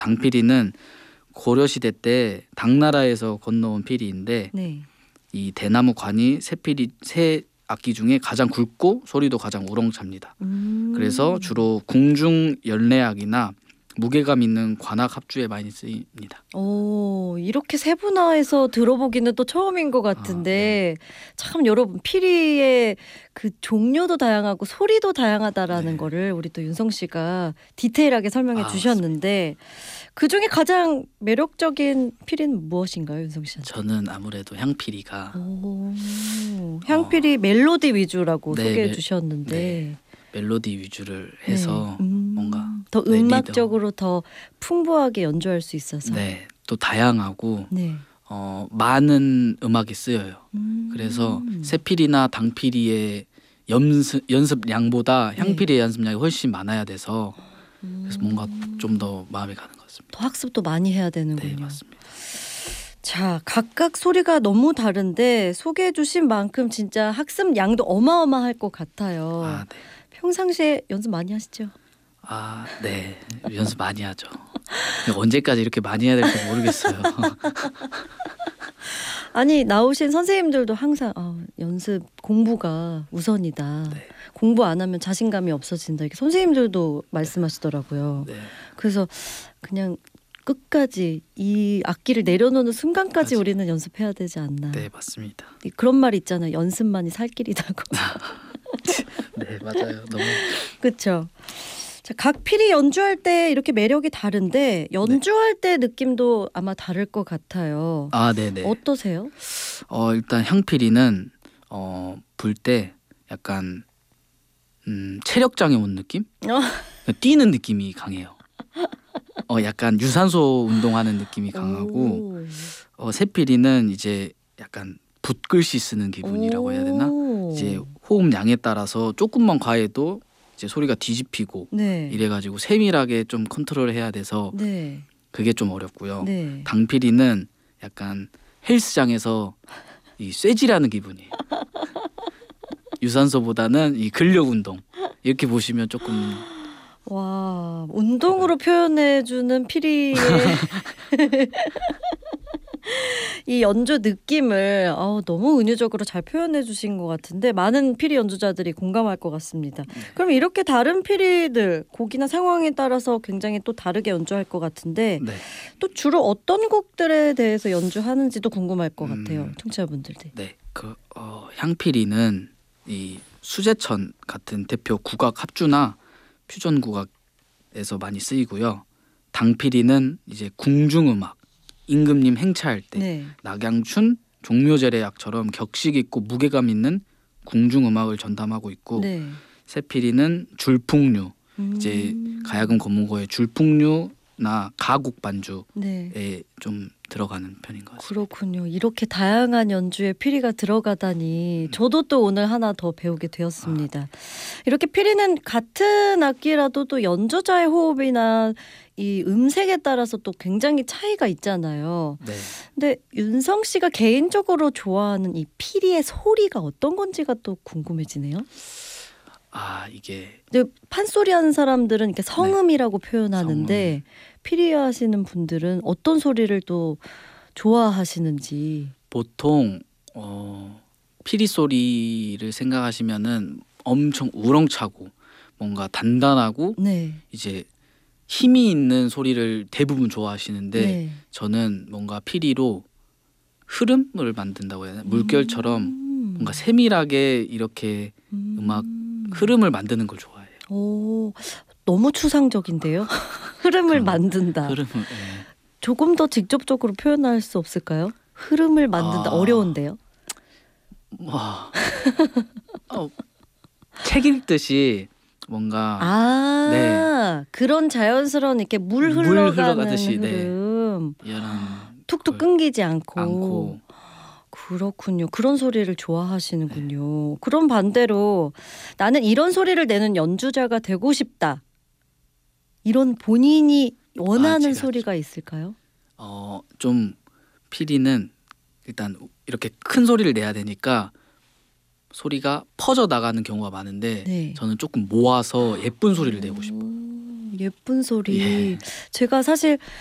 당피리는 고려시대 때 당나라에서 건너온 피리인데 네. 이 대나무 관이 새 악기 중에 가장 굵고 소리도 가장 우렁찹니다. 그래서 주로 궁중 연례악이나 무게감 있는 관악 합주에 많이 쓰입니다. 오, 이렇게 세분화해서 들어보기는 또 처음인 것 같은데 참 여러분 피리의 그 종류도 다양하고 소리도 다양하다라는 거를 우리 또 윤성 씨가 디테일하게 설명해 주셨는데 그 중에 가장 매력적인 피리는 무엇인가요, 윤성 씨한테? 저는 아무래도 향피리가 향피리 멜로디 위주라고 네, 소개해 주셨는데 멜로디 위주를 해서 뭔가 더 음악적으로 더 풍부하게 연주할 수 있어서 또 다양하고 많은 음악이 쓰여요. 그래서 새피리나 당피리의 연습량보다 향피리의 연습량이 훨씬 많아야 돼서 그래서 뭔가 좀 더 마음에 가는 것 같습니다. 더 학습도 많이 해야 되는군요. 네, 맞습니다. 자, 각각 소리가 너무 다른데 소개해 주신 만큼 진짜 학습 양도 어마어마할 것 같아요. 네. 평상시에 연습 많이 하시죠? 네. 연습 많이 하죠. 언제까지 이렇게 많이 해야 될지 모르겠어요. 아니, 나오신 선생님들도 항상 연습 공부가 우선이다. 공부 안 하면 자신감이 없어진다. 이렇게 선생님들도 말씀하시더라고요. 그래서 그냥 끝까지 이 악기를 내려놓는 순간까지 우리는 연습해야 되지 않나. 네, 맞습니다. 그런 말 있잖아요. 연습만이 살 길이라고. 네, 맞아요. 너무 그렇죠. 자, 각 피리 연주할 때 이렇게 매력이 다른데 연주할 때 느낌도 아마 다를 것 같아요. 네네. 어떠세요? 일단 향피리는 불 때 약간 체력장애 온 느낌? 뛰는 느낌이 강해요. 약간 유산소 운동하는 느낌이 강하고 새피리는 이제 약간 붓글씨 쓰는 기분이라고 해야 되나? 이제 호흡량에 따라서 조금만 과해도 이제 소리가 뒤집히고 이래가지고 세밀하게 좀 컨트롤해야 돼서 그게 좀 어렵고요. 당피리는 약간 헬스장에서 이 쇠질하는 기분이에요. 유산소보다는 이 근력 운동 이렇게 보시면 조금 와, 운동으로 표현해주는 피리의 이 연주 느낌을 너무 은유적으로 잘 표현해 주신 것 같은데 많은 피리 연주자들이 공감할 것 같습니다. 그럼 이렇게 다른 피리들 곡이나 상황에 따라서 굉장히 또 다르게 연주할 것 같은데 또 주로 어떤 곡들에 대해서 연주하는지도 궁금할 것 같아요. 청취자분들도. 네, 향피리는 이 수제천 같은 대표 국악 합주나 퓨전 국악에서 많이 쓰이고요. 당피리는 이제 궁중음악, 임금님 행차할 때 낙양춘, 종묘제례악처럼 격식 있고 무게감 있는 궁중음악을 전담하고 있고 새피리는 줄풍류, 이제 가야금 검은고의 줄풍류나 가곡 반주에 좀 들어가는 편인 것 같습니다. 그렇군요. 이렇게 다양한 연주에 피리가 들어가다니 저도 또 오늘 하나 더 배우게 되었습니다. 이렇게 피리는 같은 악기라도 또 연주자의 호흡이나 이 음색에 따라서 또 굉장히 차이가 있잖아요. 근데 윤성 씨가 개인적으로 좋아하는 이 피리의 소리가 어떤 건지가 또 궁금해지네요. 이게 판소리 하는 사람들은 이렇게 성음이라고 표현하는데 피리 하시는 분들은 어떤 소리를 또 좋아하시는지. 보통 피리 소리를 생각하시면은 엄청 우렁차고 뭔가 단단하고 이제 힘이 있는 소리를 대부분 좋아하시는데 저는 뭔가 피리로 흐름을 만든다고 해야 되나? 물결처럼 뭔가 세밀하게 이렇게 음악 흐름을 만드는 걸 좋아해요. 너무 추상적인데요. 흐름을 만든다. 조금 더 직접적으로 표현할 수 없을까요? 흐름을 만든다. 어려운데요. 책 읽듯이 뭔가 그런 자연스러운 이렇게 물 흘러가듯이 흐름. 툭툭 끊기지 않고. 그렇군요. 그런 소리를 좋아하시는군요. 그럼 반대로 나는 이런 소리를 내는 연주자가 되고 싶다. 이런 본인이 원하는 소리가 있을까요? 좀 피리는 일단 이렇게 큰 소리를 내야 되니까 소리가 퍼져 나가는 경우가 많은데 저는 조금 모아서 예쁜 소리를 내고 싶어요. 예쁜 소리. 예. 제가 사실